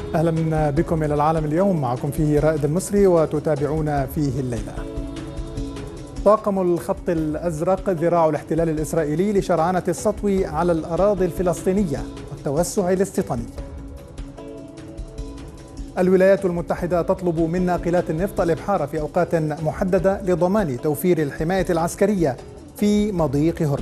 أهلا بكم إلى العالم اليوم، معكم فيه رائد المصري وتتابعون فيه الليلة. طاقم الخط الأزرق ذراع الاحتلال الإسرائيلي لشرعنة السطو على الأراضي الفلسطينية والتوسع الاستيطاني. الولايات المتحدة تطلب من ناقلات النفط الإبحار في أوقات محددة لضمان توفير الحماية العسكرية في مضيق هرمز.